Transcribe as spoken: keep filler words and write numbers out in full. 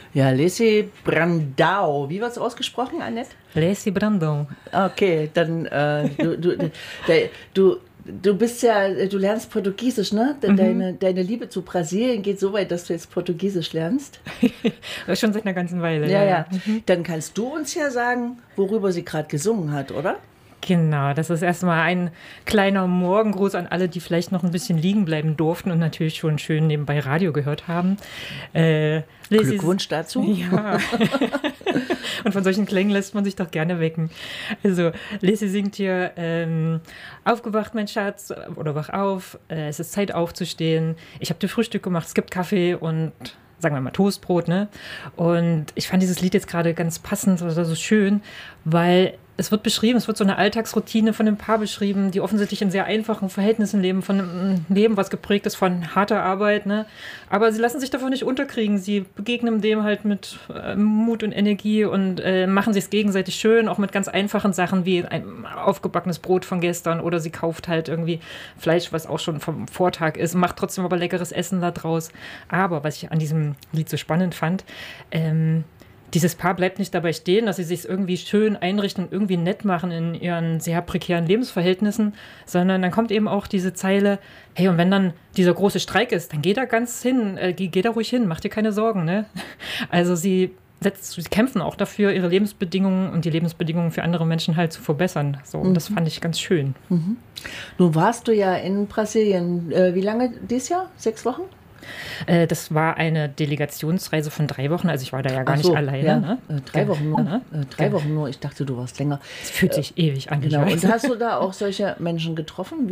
Ja, Laissy Brandão. Wie wird es ausgesprochen, Annette? Laissy Brandão. Okay, dann äh, du, du, de, du, du bist ja, du lernst Portugiesisch, ne? De, mhm. Deine, deine Liebe zu Brasilien geht so weit, dass du jetzt Portugiesisch lernst. Schon seit einer ganzen Weile. Ja, ja. ja. Mhm. Dann kannst du uns ja sagen, worüber sie gerade gesungen hat, oder? Genau, das ist erstmal ein kleiner Morgengruß an alle, die vielleicht noch ein bisschen liegen bleiben durften und natürlich schon schön nebenbei Radio gehört haben. Äh, Glückwunsch dazu. Ja. Und von solchen Klängen lässt man sich doch gerne wecken. Also, Laissy singt hier, ähm, aufgewacht, mein Schatz, oder wach auf, äh, es ist Zeit aufzustehen, ich habe dir Frühstück gemacht, es gibt Kaffee und sagen wir mal Toastbrot, ne? Und ich fand dieses Lied jetzt gerade ganz passend oder so schön, weil es wird beschrieben, es wird so eine Alltagsroutine von einem Paar beschrieben, die offensichtlich in sehr einfachen Verhältnissen leben, von einem Leben, was geprägt ist von harter Arbeit, ne? Aber sie lassen sich davon nicht unterkriegen. Sie begegnen dem halt mit äh, Mut und Energie und äh, machen sich gegenseitig schön, auch mit ganz einfachen Sachen wie ein aufgebackenes Brot von gestern oder sie kauft halt irgendwie Fleisch, was auch schon vom Vortag ist, macht trotzdem aber leckeres Essen da draus. Aber was ich an diesem Lied so spannend fand, ähm, dieses Paar bleibt nicht dabei stehen, dass sie sich irgendwie schön einrichten und irgendwie nett machen in ihren sehr prekären Lebensverhältnissen, sondern dann kommt eben auch diese Zeile, hey, und wenn dann dieser große Streik ist, dann geh da ganz hin, äh, geh, geh da ruhig hin, mach dir keine Sorgen, ne? Also sie, setzt, sie kämpfen auch dafür, ihre Lebensbedingungen und die Lebensbedingungen für andere Menschen halt zu verbessern. So, mhm. Das fand ich ganz schön. Mhm. Nun warst du ja in Brasilien, äh, wie lange dieses Jahr? Sechs Wochen? Das war eine Delegationsreise von drei Wochen, also ich war da ja gar so, nicht alleine. Ja. Ne? Äh, drei ja. Wochen nur. Ja. Äh, drei ja. Wochen nur, ich dachte, du warst länger. Es fühlt sich äh, ewig an. Genau. Und hast du da auch solche Menschen getroffen?